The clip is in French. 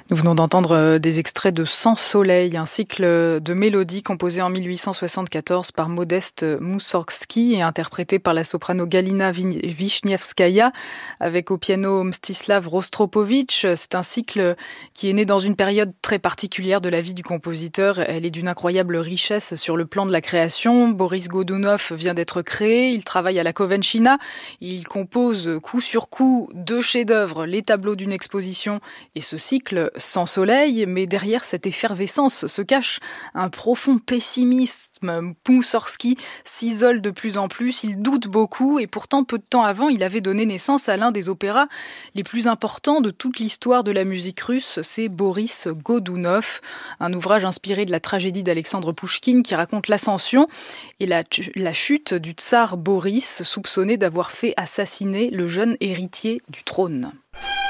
Nous venons d'entendre des extraits de Sans soleil, un cycle de mélodies composé en 1874 par Modeste Moussorgsky et interprété par la soprano Galina Wiśniewskaja avec au piano Mstislav Rostropovitch. C'est un cycle qui est né dans une période très particulière de la vie du compositeur. Elle est d'une incroyable richesse sur le plan de la création. Boris Godounov vient d'être créé, il travaille à la Covenchina, il compose coup sur coup 2 chefs-d'œuvre, les tableaux d'une exposition et ce cycle Sans soleil, mais derrière cette effervescence se cache un profond pessimisme. Moussorgsky s'isole de plus en plus, il doute beaucoup et pourtant peu de temps avant, il avait donné naissance à l'un des opéras les plus importants de toute l'histoire de la musique russe, c'est Boris Godounov, un ouvrage inspiré de la tragédie d'Alexandre Pouchkine qui raconte l'ascension et la chute du tsar Boris, soupçonné d'avoir fait assassiner le jeune héritier du trône.